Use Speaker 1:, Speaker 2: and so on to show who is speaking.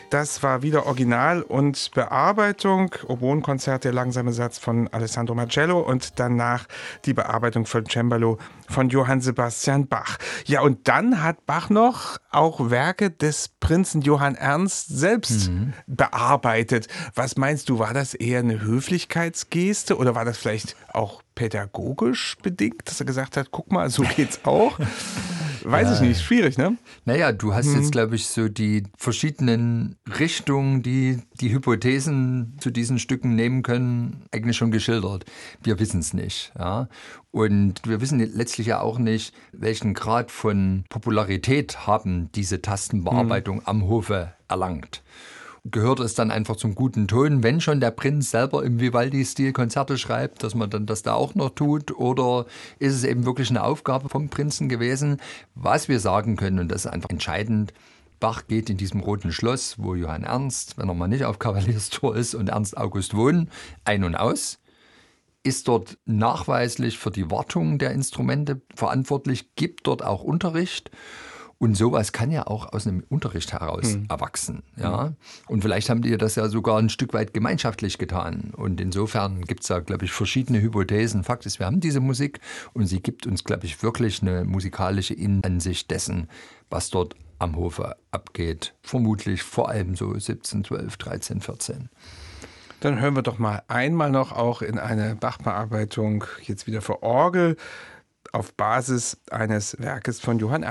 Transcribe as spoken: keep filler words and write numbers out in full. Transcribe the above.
Speaker 1: Das war wieder Original und Bearbeitung, Oboenkonzert, der langsame Satz von Alessandro Marcello und danach die Bearbeitung von Cembalo von Johann Sebastian Bach. Ja, und dann hat Bach noch auch Werke des Prinzen Johann Ernst selbst mhm. bearbeitet. Was meinst du, war das eher eine Höflichkeitsgeste oder war das vielleicht auch pädagogisch bedingt, dass er gesagt hat, guck mal, so geht's auch? Weiß ja. ich nicht, schwierig, ne?
Speaker 2: Naja, du hast hm. jetzt, glaube ich, so die verschiedenen Richtungen, die die Hypothesen zu diesen Stücken nehmen können, eigentlich schon geschildert. Wir wissen es nicht. Ja? Und wir wissen letztlich ja auch nicht, welchen Grad von Popularität haben diese Tastenbearbeitung hm. am Hofe erlangt. Gehört es dann einfach zum guten Ton, wenn schon der Prinz selber im Vivaldi-Stil Konzerte schreibt, dass man dann das da auch noch tut? Oder ist es eben wirklich eine Aufgabe vom Prinzen gewesen? Was wir sagen können, und das ist einfach entscheidend, Bach geht in diesem Roten Schloss, wo Johann Ernst, wenn er mal nicht auf Kavalierstour ist, und Ernst August wohnen, ein- und aus, ist dort nachweislich für die Wartung der Instrumente verantwortlich, gibt dort auch Unterricht. Und sowas kann ja auch aus einem Unterricht heraus hm. erwachsen. Ja? Und vielleicht haben die das ja sogar ein Stück weit gemeinschaftlich getan. Und insofern gibt es da, glaube ich, verschiedene Hypothesen. Fakt ist, wir haben diese Musik und sie gibt uns, glaube ich, wirklich eine musikalische Innenansicht dessen, was dort am Hofe abgeht. Vermutlich vor allem so siebzehn, zwölf, dreizehn, vierzehn.
Speaker 1: Dann hören wir doch mal einmal noch auch in eine Bach-Bearbeitung, jetzt wieder für Orgel, auf Basis eines Werkes von Johann Ernst.